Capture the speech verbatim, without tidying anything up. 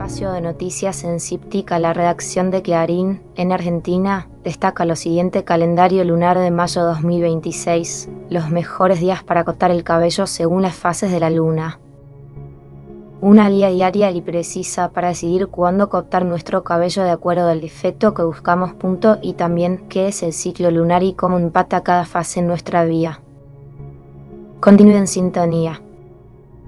espacio de noticias en Cíptica, la redacción de Clarín, en Argentina, destaca lo siguiente: calendario lunar de mayo dos mil veintiséis, los mejores días para cortar el cabello según las fases de la luna. Una guía diaria y precisa para decidir cuándo cortar nuestro cabello de acuerdo al efecto que buscamos. Punto, y también qué es el ciclo lunar y cómo impacta cada fase en nuestra vida. Continúe en sintonía.